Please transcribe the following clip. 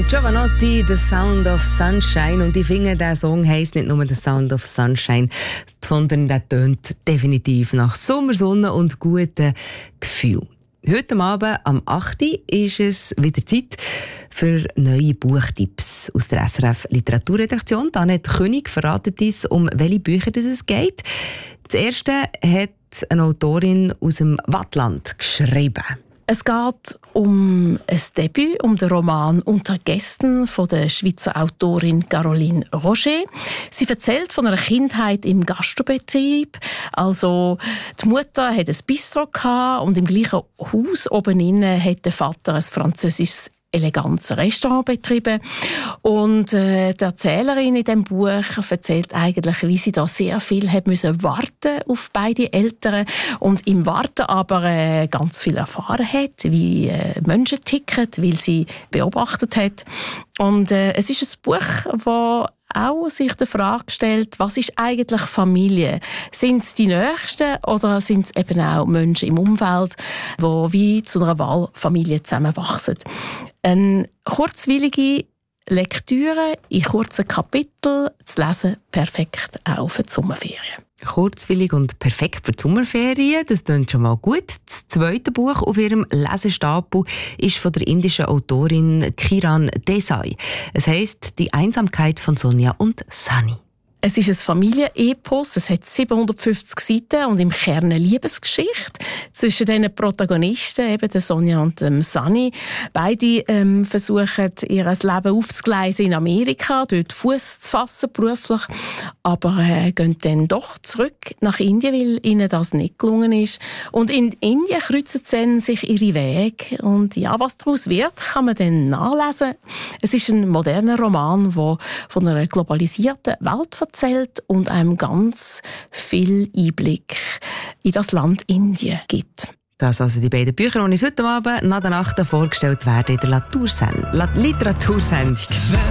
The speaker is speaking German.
Giovanotti, «The Sound of Sunshine». Und ich finde, dieser Song heisst nicht nur «The Sound of Sunshine», sondern der tönt definitiv nach Sommersonne und guten Gefühl. Heute Abend am 8. Uhr ist es wieder Zeit für neue Buchtipps aus der SRF Literaturredaktion. Annette König verratet uns, um welche Bücher es geht. Das erste hat eine Autorin aus dem Waadtland geschrieben. Es geht um ein Debüt, um den Roman «Unter Gästen» von der Schweizer Autorin Caroline Roger. Sie erzählt von einer Kindheit im Gastrobetrieb. Also die Mutter hatte ein Bistro und im gleichen Haus oben innen hat der Vater ein französisches elegantes Restaurant betrieben. Und die Erzählerin in diesem Buch erzählt eigentlich, wie sie da sehr viel hat müssen warten auf beide Eltern und im Warten aber ganz viel erfahren hat, wie Menschen ticken, weil sie beobachtet hat. Und es ist ein Buch, das auch sich die Frage stellt, was ist eigentlich Familie? Sind es die Nächsten oder sind es eben auch Menschen im Umfeld, die wie zu einer Wahlfamilie zusammenwachsen? Eine kurzweilige Lektüre in kurzen Kapiteln zu lesen, perfekt auch für die Sommerferien. Kurzwillig und perfekt für die Sommerferien, das klingt schon mal gut. Das zweite Buch auf ihrem Lesestapel ist von der indischen Autorin Kiran Desai. Es heisst «Die Einsamkeit von Sonja und Sunny». Es ist ein Familienepos, es hat 750 Seiten und im Kern eine Liebesgeschichte zwischen den Protagonisten, eben der Sonja und dem Sunny. Beide versuchen, ihr Leben aufzugleisen in Amerika, dort Fuß zu fassen beruflich, aber gehen dann doch zurück nach Indien, weil ihnen das nicht gelungen ist. Und in Indien kreuzen dann sich ihre Wege. Und ja, was daraus wird, kann man dann nachlesen. Es ist ein moderner Roman, der von einer globalisierten Welt erzählt und einem ganz viel Einblick in das Land Indien gibt. Das also die beiden Bücher, die uns heute Abend nach der Nacht vorgestellt werden in der Literatursendung.